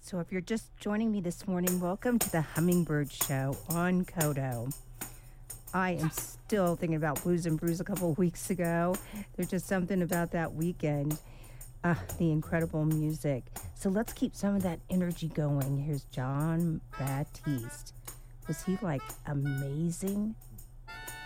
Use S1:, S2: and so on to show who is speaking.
S1: So if you're just joining me this morning, welcome to the Hummingbird Show on Kodo. I am still thinking about Blues and Brews a couple of weeks ago. There's just something about that weekend. The incredible music. So let's keep some of that energy going. Here's Jon Batiste. Was he like amazing?